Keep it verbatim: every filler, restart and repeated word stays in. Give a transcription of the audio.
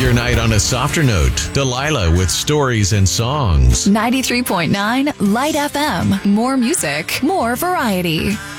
your night on a softer note. Delilah with stories and songs. ninety-three point nine Light F M. More music, more variety.